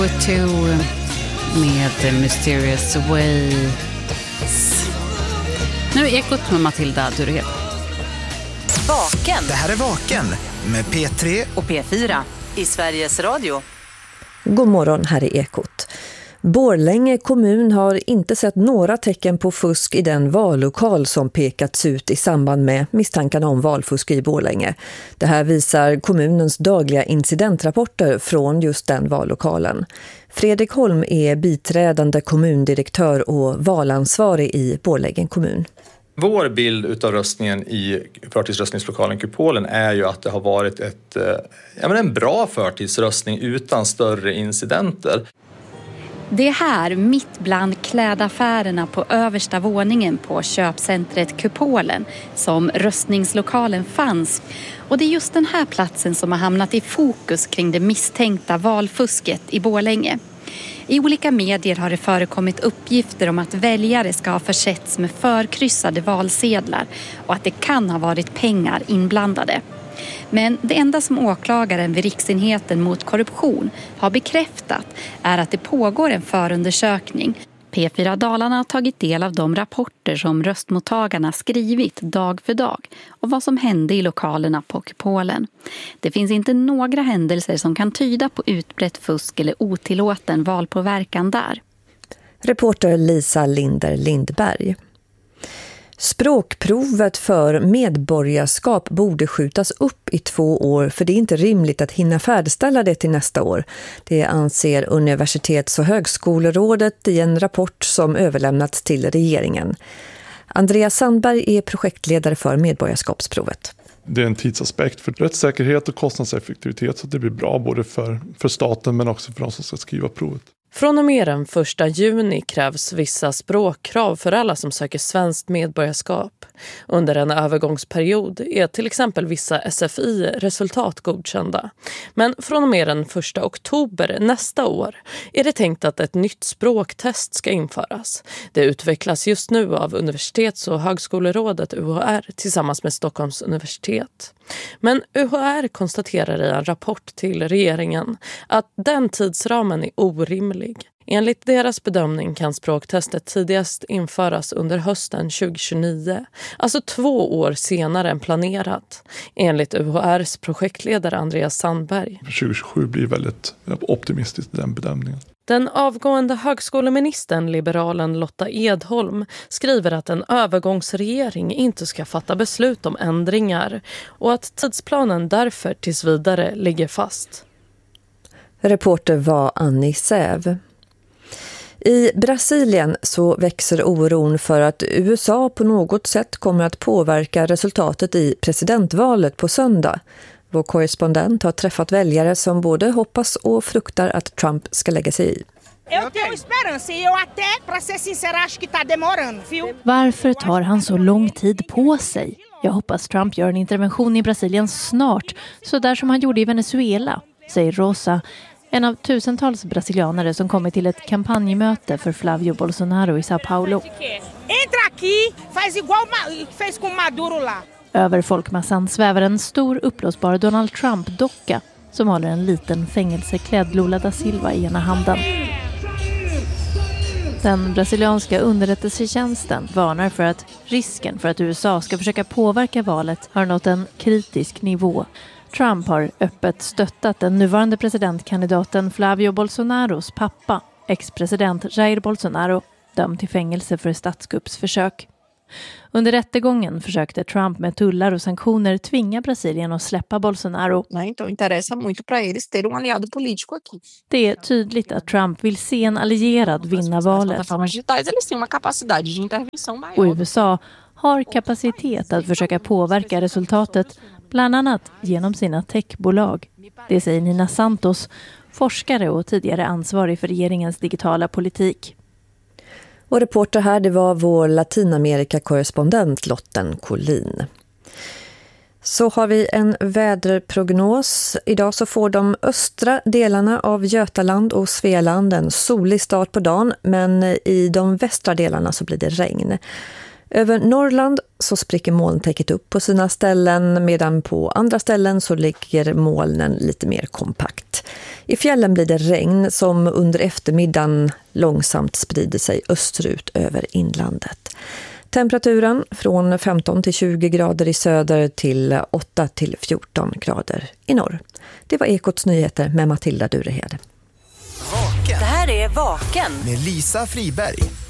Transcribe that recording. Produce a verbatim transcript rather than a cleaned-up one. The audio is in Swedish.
Two med Mysterious Ways. Nu är Ekot med Matilda Durhed. Vaken. Det här är Vaken med P tre och P fyra i Sveriges Radio. God morgon, här är Ekot. Borlänge kommun har inte sett några tecken på fusk i den vallokal som pekats ut i samband med misstankarna om valfusk i Borlänge. Det här visar kommunens dagliga incidentrapporter från just den vallokalen. Fredrik Holm är biträdande kommundirektör och valansvarig i Borlänge kommun. Vår bild utav röstningen i förtidsröstningslokalen Kupolen är ju att det har varit ett, ja, men en bra förtidsröstning utan större incidenter. Det är här, mitt bland klädaffärerna på översta våningen på köpcentret Kupolen, som röstningslokalen fanns. Och det är just den här platsen som har hamnat i fokus kring det misstänkta valfusket i Borlänge. I olika medier har det förekommit uppgifter om att väljare ska ha försetts med förkryssade valsedlar och att det kan ha varit pengar inblandade. Men det enda som åklagaren vid Riksenheten mot korruption har bekräftat är att det pågår en förundersökning. P fyra Dalarna har tagit del av de rapporter som röstmottagarna skrivit dag för dag och vad som hände i lokalerna på Kupolen. Det finns inte några händelser som kan tyda på utbrett fusk eller otillåten valpåverkan där. Reporter Lisa Linder Lindberg. Språkprovet för medborgarskap borde skjutas upp i två år för det är inte rimligt att hinna färdigställa det till nästa år. Det anser Universitets- och högskolerådet i en rapport som överlämnats till regeringen. Andreas Sandberg är projektledare för medborgarskapsprovet. Det är en tidsaspekt för rättssäkerhet och kostnadseffektivitet så att det blir bra både för, för staten men också för de som ska skriva provet. Från och med den första juni krävs vissa språkkrav för alla som söker svenskt medborgarskap. Under en övergångsperiod är till exempel vissa S F I-resultat godkända. Men från och med den första oktober nästa år är det tänkt att ett nytt språktest ska införas. Det utvecklas just nu av Universitets- och högskolerådet U H R tillsammans med Stockholms universitet. Men U H R konstaterar i en rapport till regeringen att den tidsramen är orimlig. Enligt deras bedömning kan språktestet tidigast införas under hösten tjugo tjugonio, alltså två år senare än planerat, enligt U H R:s projektledare Andreas Sandberg. tjugo tjugosju blir väldigt optimistiskt i den bedömningen. Den avgående högskoleministern, liberalen Lotta Edholm, skriver att en övergångsregering inte ska fatta beslut om ändringar och att tidsplanen därför tills vidare ligger fast. Reporter var Annie Säv. I Brasilien så växer oron för att U S A på något sätt kommer att påverka resultatet i presidentvalet på söndag. Vår korrespondent har träffat väljare som både hoppas och fruktar att Trump ska lägga sig i. Varför tar han så lång tid på sig? Jag hoppas Trump gör en intervention i Brasilien snart, så där som han gjorde i Venezuela, säger Rosa, en av tusentals brasilianare som kommit till ett kampanjmöte för Flavio Bolsonaro i Sao Paulo. Över folkmassan svävar en stor uppblåsbar Donald Trump-docka som håller en liten fängelseklädd Lula da Silva i ena handen. Den brasilianska underrättelsetjänsten varnar för att risken för att U S A ska försöka påverka valet har nått en kritisk nivå. Trump har öppet stöttat den nuvarande presidentkandidaten Flavio Bolsonaros pappa, ex-president Jair Bolsonaro, dömd till fängelse för statskuppsförsök. Under rättegången försökte Trump med tullar och sanktioner tvinga Brasilien att släppa Bolsonaro. Det är tydligt att Trump vill se en allierad vinna valet. Och U S A har kapacitet att försöka påverka resultatet, bland annat genom sina techbolag. Det säger Nina Santos, forskare och tidigare ansvarig för regeringens digitala politik. Och reporter här, det var vår Latinamerika-korrespondent Lotten Collin. Så har vi en väderprognos. Idag så får de östra delarna av Götaland och Svealand en solig start på dagen, men i de västra delarna så blir det regn. Över Norrland så spricker molntäcket upp på sina ställen, medan på andra ställen så ligger molnen lite mer kompakt. I fjällen blir det regn som under eftermiddagen långsamt sprider sig österut över inlandet. Temperaturen från femton till tjugo grader i söder till åtta till fjorton grader i norr. Det var Ekots nyheter med Matilda Durehed. Det här är Vaken med Lisa Friberg.